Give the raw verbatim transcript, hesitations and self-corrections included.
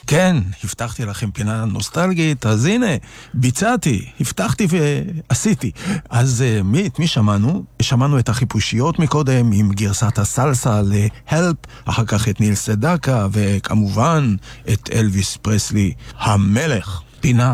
כן, הבטחתי לכם פינה נוסטלגית, אז הנה, ביצעתי, הבטחתי ועשיתי. אז מי, את מי שמענו? שמענו את החיפושיות מקודם עם גרסת הסלסה להלפ, אחר כך את ניל סדקה, וכמובן את אלוויס פרסלי, המלך. פינה